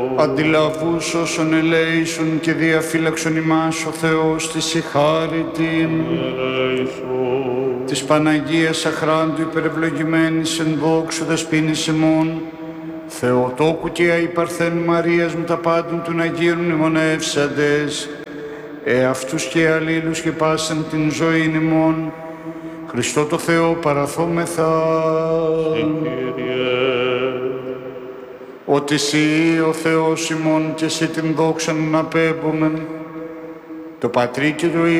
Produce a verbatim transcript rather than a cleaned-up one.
Αντιλαβούς όσων ελέησον και διαφύλαξον ημάς ο Θεός της ηχάρητην. Της Παναγίας αχράντου υπερευλογημένης εν δόξου δεσποίνης ημών, Θεοτόκου και αϊπαρθέν Μαρίας με τα πάντων των Αγίων μνημονεύσαντες, εαυτούς και αλλήλους και πάσαν την ζωήν ημών, Χριστό το Θεό παραθόμεθα. Ότι Συ ο Θεός ημών και Συ την δόξαν να πέμπομεν, το Πατρί και το